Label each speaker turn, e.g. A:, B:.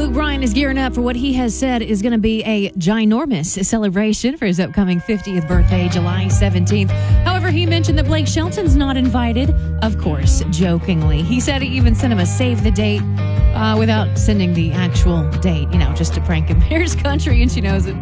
A: Luke Bryan is gearing up for what he has said is going to be a ginormous celebration for his upcoming 50th birthday, July 17th. However, he mentioned that Blake Shelton's not invited, of course, jokingly. He said he even sent him a save the date without sending the actual date, just to prank him. Here's Country, and she knows it.